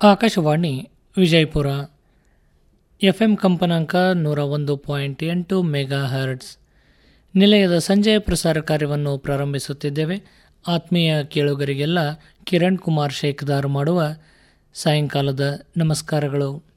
Akashvani Vijayapura FM ಕಂಪನಾಂಕ 101.8 mega hertz. ನಿಲಯದ ಸಂಜೆಯ ಪ್ರಸಾರ ಕಾರ್ಯವನ್ನು ಪ್ರಾರಂಭಿಸುತ್ತಿದ್ದೇವೆ. ಆತ್ಮೀಯ ಕೇಳುಗರಿಗೆಲ್ಲ ಕಿರಣ್ ಕುಮಾರ್ ಶೇಖದಾರ್ ಮಾಡುವ ಸಾಯಂಕಾಲದ ನಮಸ್ಕಾರಗಳು.